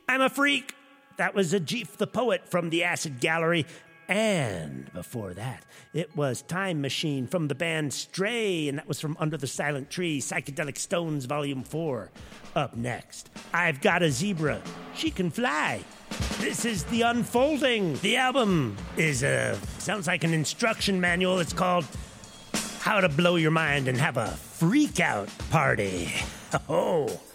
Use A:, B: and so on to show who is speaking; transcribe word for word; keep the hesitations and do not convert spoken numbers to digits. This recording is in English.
A: I'm a Freak. That was Ajif the Poet from the Acid Gallery. And before that, it was Time Machine from the band Stray, and that was from Under the Silent Tree, Psychedelic Stones Volume four. Up next, I've Got a Zebra. She Can Fly. This is The Unfolding. The album is a, sounds like an instruction manual. It's called How to Blow Your Mind and Have a Freak Out Party. Oh.